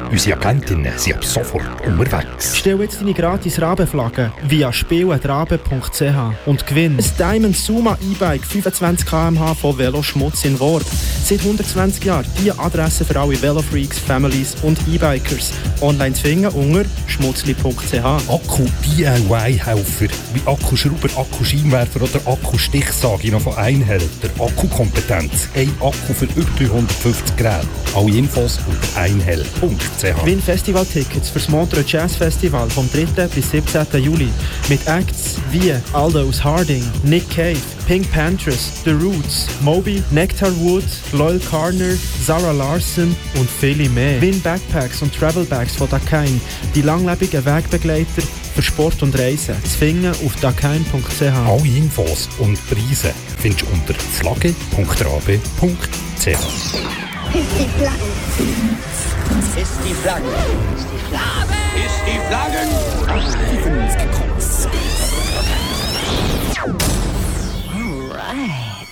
Unsere Agentinnen sind ab sofort unterwegs. Stell jetzt deine gratis Rabenflagge via spielen.rabe.ch und gewinn ein Diamond Suma E-Bike 25 km/h von Veloschmutz in Worb. Seit 120 Jahren die Adresse für alle Velofreaks, Families und E-Bikers. Online zu finden unter schmutzli.ch. Akku-DIY-Helfer wie Akkuschrauber, Akkuscheinwerfer oder Akkustichsage noch von Einhälter. Akkukompetenz. Ein Akku für über 350 Geräte. Alle Infos unter einhell.ch. Gewinn Festivaltickets für das Montreux Jazz Festival vom 3. bis 17. Juli mit Acts wie Aldous Harding, Nick Cave, Pink Panthers, The Roots, Moby, Nectar Wood, Loyal Carner, Zara Larson und viele mehr. Win Backpacks und Travel Bags von Dakine, die langlebigen Wegbegleiter für Sport und Reisen. Zu finden auf dakine.ch. Alle Infos und Preise findest du unter flagge.rabe.ch. Ist die Flagge. Ist die Flagge. Ist die Flagge. Ist die Flaggen.